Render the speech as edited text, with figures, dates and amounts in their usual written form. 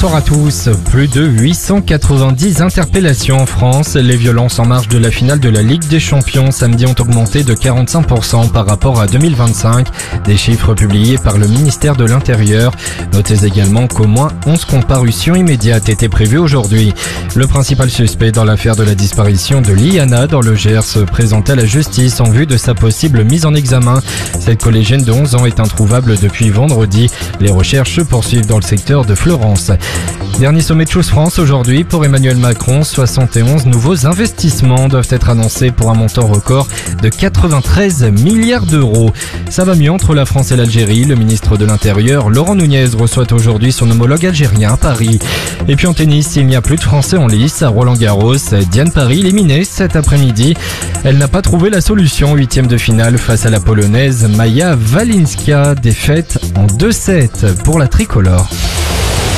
bonsoir à tous. Plus de 890 interpellations en France. Les violences en marge de la finale de la Ligue des Champions samedi ont augmenté de 45% par rapport à 2025. Des chiffres publiés par le ministère de l'Intérieur. Notez également qu'au moins 11 comparutions immédiates étaient prévues aujourd'hui. Le principal suspect dans l'affaire de la disparition de Liana dans le Gers se présentait à la justice en vue de sa possible mise en examen. Cette collégienne de 11 ans est introuvable depuis vendredi. Les recherches se poursuivent dans le secteur de Florence. Dernier sommet de Choose France aujourd'hui pour Emmanuel Macron. 71 nouveaux investissements doivent être annoncés pour un montant record de 93 milliards d'euros. Ça va mieux entre la France et l'Algérie. Le ministre de l'Intérieur, Laurent Nunez, reçoit aujourd'hui son homologue algérien à Paris. Et puis en tennis, il n'y a plus de Français en lice. À Roland-Garros, Diane Paris éliminée cet après-midi. Elle n'a pas trouvé la solution. 8e de finale face à la Polonaise Maja Walinska. Défaite en 2-7 pour la tricolore.